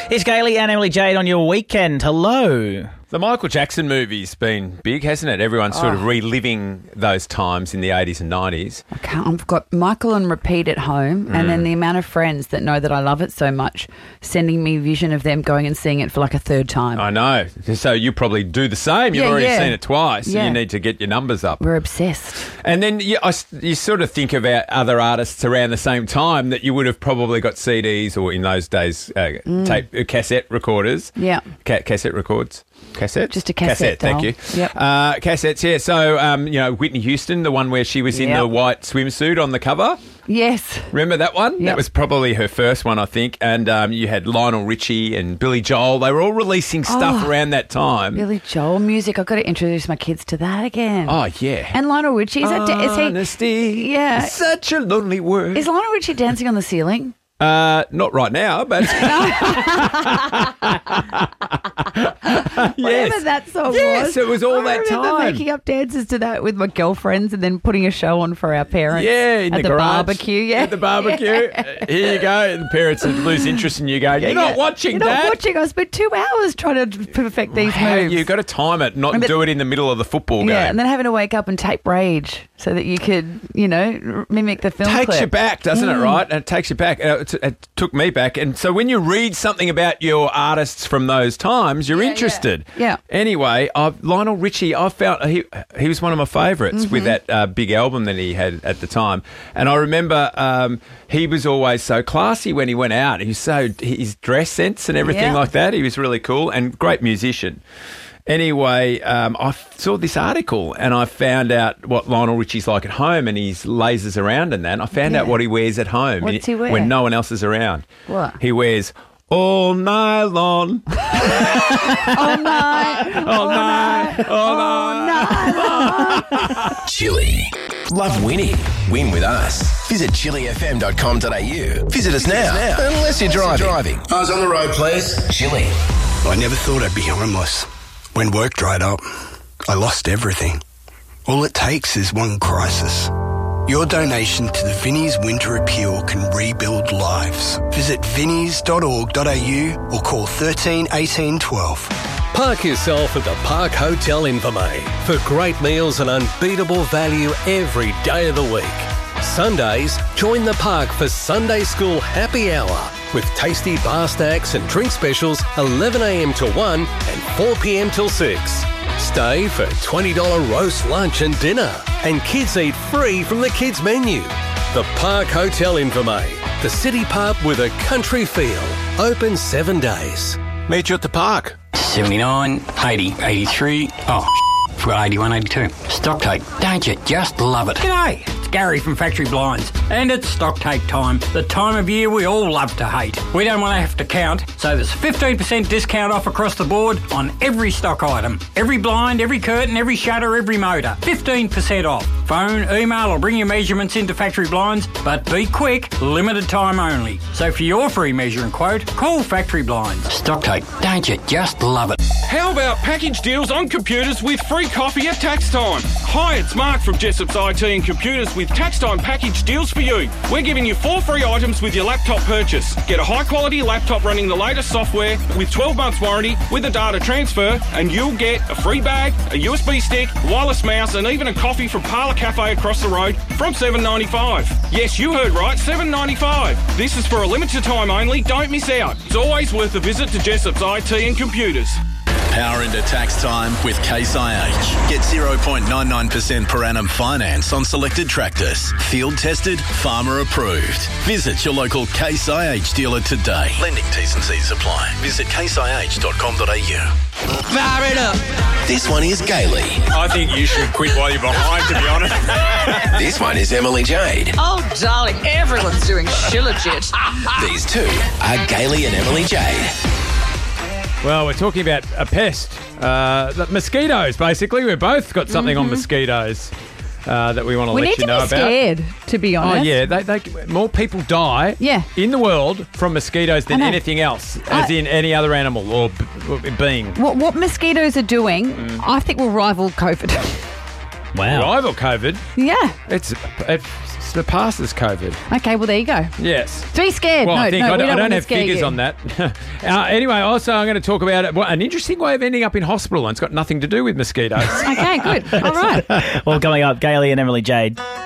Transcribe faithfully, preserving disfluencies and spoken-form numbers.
It's Gailey and Emily Jade on your weekend. Hello. The Michael Jackson movie's been big, hasn't it? Everyone's sort of Oh. reliving those times in the eighties and nineties. I can't, I've got Michael on repeat at home, Mm. and then the amount of friends that know that I love it so much sending me vision of them going and seeing it for like a third time. I know. So you probably do the same. You've Yeah, already yeah. seen it twice. So Yeah. you need to get your numbers up. We're obsessed. And then you, I s you sort of think about other artists around the same time that you would have probably got C Ds or in those days uh, tape uh, cassette recorders. Yeah. Ca- cassette records. Cassette? Just a cassette, thank doll. you. Yep. Uh, cassettes, yeah. So, um, you know, Whitney Houston, the one where she was in Yep. the white swimsuit on the cover. Yes. Remember that one? Yep. That was probably her first one, I think. And um, you had Lionel Richie and Billy Joel. They were all releasing stuff Oh. around that time. Billy Joel music. I've got to introduce my kids to that again. Oh, yeah. And Lionel Richie. Is, that da- is he? Honesty. Yeah. is such a lonely word. Is Lionel Richie dancing on the ceiling? Uh, not right now, but Whatever yes. that song Yes, was. it was all I that remember time. making up dances to that with my girlfriends and then putting a show on for our parents. Yeah, in at the, the, garage. barbecue. Yeah, At the barbecue. Uh, Here you go. And the parents would lose interest in you going, you're not Yeah. watching, You're Dad. not watching. I spent two hours trying to perfect these How- moves. You've got to time it, not And then- do it in the middle of the football game. yeah, and then having to wake up and tape Rage so that you could, you know, r- mimic the film takes clip. you back, doesn't it, right? And it takes you back. Uh, It, it took me back. And so when you read something about your artists from those times, you're Yeah, interested. yeah. Yeah. Anyway, I've, Lionel Richie, I found he, he was one of my favourites Mm-hmm. with that uh, big album that he had at the time. And I remember um, he was always so classy when he went out. He was so, his dress sense and everything Yeah. like that, he was really cool and great musician. Anyway, um, I f- saw this article and I found out what Lionel Richie's like at home and he's lasers around and that. And I found Yeah. out what he wears at home What's he wear? when no one else is around. What? He wears all nylon. All night. All night. All night. Chili. Love winning. Win with us. Visit chili f m dot com dot a u. Visit us now. Unless you're driving. driving. Eyes on the road, please. Chili. I never thought I'd be homeless. When work dried up, I lost everything. All it takes is one crisis. Your donation to the Vinnie's Winter Appeal can rebuild lives. Visit vinnies dot org dot a u or call thirteen eighteen twelve. Park yourself at the Park Hotel Invermay for great meals and unbeatable value every day of the week. Sundays, join the park for Sunday School Happy Hour with tasty bar snacks and drink specials eleven a m till one and four p m till six. Stay for twenty dollars roast lunch and dinner, and kids eat free from the kids menu. The Park Hotel Invermay, the city pub with a country feel, open seven days. Meet you at the park. seventy-nine, eighty, eighty-three. Oh, forgot eighty-one, eighty-two. Stock take. Don't you just love it? G'day, it's Gary from Factory Blinds, and it's stock take time. The time of year we all love to hate. We don't want to have to count, so there's fifteen percent discount off across the board on every stock item. Every blind, every curtain, every shutter, every motor. fifteen percent off. Phone, email, or bring your measurements into Factory Blinds, but be quick, limited time only. So for your free measuring quote, call Factory Blinds. Stock take. Don't you just love it? How about package deals on computers with free coffee at tax time? Hi, it's Mark from Jessop's I T and Computers with tax time package deals for you. We're giving you four free items with your laptop purchase. Get a high quality laptop running the latest software with twelve months warranty with a data transfer, and you'll get a free bag, a U S B stick, wireless mouse, and even a coffee from Parlour Cafe across the road from seven dollars ninety-five. Yes, you heard right, seven dollars ninety-five. This is for a limited time only. Don't miss out. It's always worth a visit to Jessop's I T and Computers. Power into tax time with Case I H. Get zero point nine nine percent per annum finance on selected tractors. Field tested, farmer approved. Visit your local Case I H dealer today. Lending T's and C's apply. Visit case i h dot com dot a u. Fire it up. This one is Gailey. I think you should quit while you're behind, to be honest. This one is Emily Jade. Oh, darling, everyone's doing shilajit. These two are Gailey and Emily Jade. Well, we're talking about a pest. Uh, the mosquitoes, basically. We've both got something on mosquitoes uh, that we want to We let need you to know be about. scared, to be Oh, honest. yeah. They, they, more people die Yeah. in the world from mosquitoes than I know. anything else, as I- in any other animal or, b- or being. What, what mosquitoes are doing, Mm. I think will rival COVID. Wow. Rival COVID. yeah. It's, it's surpasses COVID. Okay, well, there you go. Yes. Be scared. Well, no, I think no, I we don't, don't, I don't want to have scare figures you. on that. uh, anyway, also I'm going to talk about well, an interesting way of ending up in hospital, and it's got nothing to do with mosquitoes. Okay, good. All right. Well, coming up, Gailey and Emily Jade.